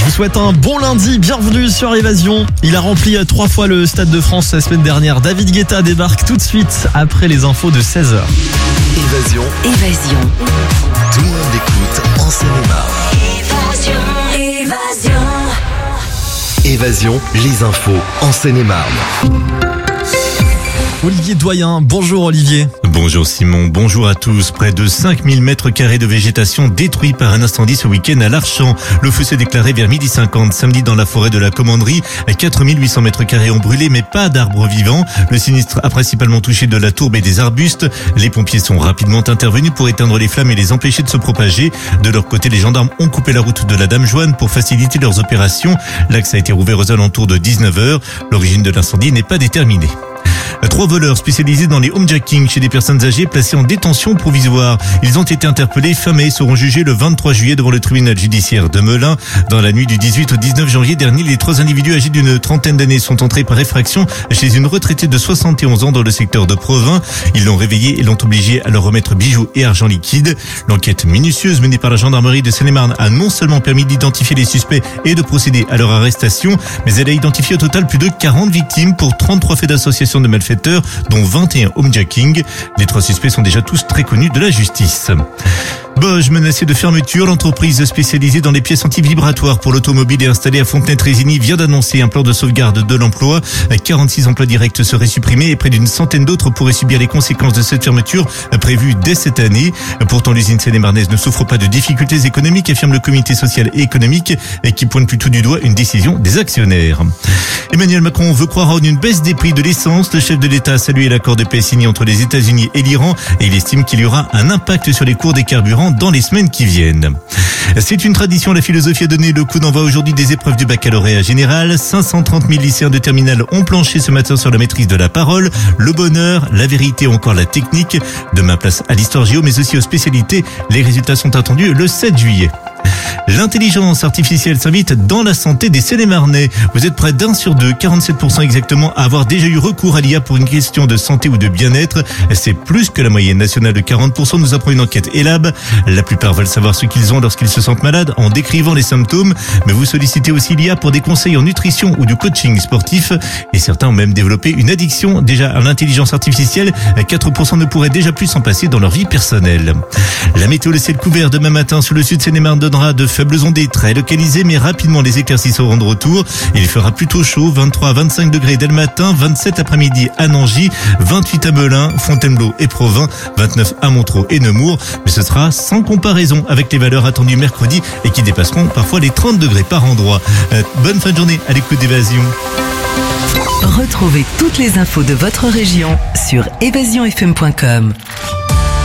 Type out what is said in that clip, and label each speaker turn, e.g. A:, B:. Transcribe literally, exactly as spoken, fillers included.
A: vous souhaite un bon lundi, bienvenue sur Évasion. Il a rempli trois fois le Stade de France la semaine dernière. David Guetta débarque tout de suite après les infos de seize heures.
B: Évasion. Évasion. Tout le monde écoute en Seine-et-Marne. Évasion. Évasion. Évasion, les infos en Seine-et-Marne.
A: Olivier Doyen, bonjour Olivier.
C: Bonjour Simon, bonjour à tous. Près de cinq mille mètres carrés de végétation détruits par un incendie ce week-end à l'Archamp. Le feu s'est déclaré vers midi cinquante samedi dans la forêt de la Commanderie. quatre mille huit cents mètres carrés ont brûlé, mais pas d'arbres vivants. Le sinistre a principalement touché de la tourbe et des arbustes. Les pompiers sont rapidement intervenus pour éteindre les flammes et les empêcher de se propager. De leur côté, les gendarmes ont coupé la route de la Dame Joanne pour faciliter leurs opérations. L'axe a été rouvert aux alentours de dix-neuf heures. L'origine de l'incendie n'est pas déterminée. Trois voleurs spécialisés dans les homejacking chez des personnes âgées placées en détention provisoire. Ils ont été interpellés fin mai et seront jugés le vingt-trois juillet devant le tribunal judiciaire de Melun. Dans la nuit du dix-huit au dix-neuf janvier dernier, les trois individus âgés d'une trentaine d'années sont entrés par effraction chez une retraitée de soixante et onze ans dans le secteur de Provins. Ils l'ont réveillée et l'ont obligée à leur remettre bijoux et argent liquide. L'enquête minutieuse menée par la gendarmerie de Seine-et-Marne a non seulement permis d'identifier les suspects et de procéder à leur arrestation, mais elle a identifié au total plus de quarante victimes pour trente-trois faits d'association de malfaiteurs, dont vingt et un homejacking. Les trois suspects sont déjà tous très connus de la justice. Bosch menacé de fermeture, l'entreprise spécialisée dans les pièces anti-vibratoires pour l'automobile et installée à Fontenay-Trésigny vient d'annoncer un plan de sauvegarde de l'emploi. quarante-six emplois directs seraient supprimés et près d'une centaine d'autres pourraient subir les conséquences de cette fermeture prévue dès cette année. Pourtant, l'usine seine-et-marnaise ne souffre pas de difficultés économiques, affirme le comité social et économique, qui pointe plutôt du doigt une décision des actionnaires. Emmanuel Macron veut croire en une baisse des prix de l'essence. Le chef de l'État a salué l'accord de paix signé entre les États-Unis et l'Iran et il estime qu'il y aura un impact sur les cours des carburants dans les semaines qui viennent. C'est une tradition, la philosophie a donné le coup d'envoi aujourd'hui des épreuves du baccalauréat général. cinq cent trente mille lycéens de terminale ont planché ce matin sur la maîtrise de la parole, le bonheur, la vérité ou encore la technique. Demain, place à l'histoire géo mais aussi aux spécialités. Les résultats sont attendus le sept juillet. L'intelligence artificielle s'invite dans la santé des Seine-et-Marnais. Vous êtes près d'un sur deux, quarante-sept pour cent exactement, à avoir déjà eu recours à l'I A pour une question de santé ou de bien-être. C'est plus que la moyenne nationale de quarante pour cent, nous apprend une enquête Elab. La plupart veulent savoir ce qu'ils ont lorsqu'ils se sentent malades en décrivant les symptômes. Mais vous sollicitez aussi l'I A pour des conseils en nutrition ou du coaching sportif. Et certains ont même développé une addiction déjà à l'intelligence artificielle. quatre pour cent ne pourraient déjà plus s'en passer dans leur vie personnelle. La météo, le ciel couvert demain matin sur le sud Seine-et-Marne donnera de faibles ondées très localisées, mais rapidement les éclaircies seront de retour. Il fera plutôt chaud, vingt-trois à vingt-cinq degrés dès le matin, vingt-sept après-midi à Nangy, vingt-huit à Melun, Fontainebleau et Provins, vingt-neuf à Montreux et Nemours. Mais ce sera sans comparaison avec les valeurs attendues mercredi et qui dépasseront parfois les trente degrés par endroit. Euh, bonne fin de journée à l'écoute d'Évasion.
D: Retrouvez toutes les infos de votre région sur évasion f m point com.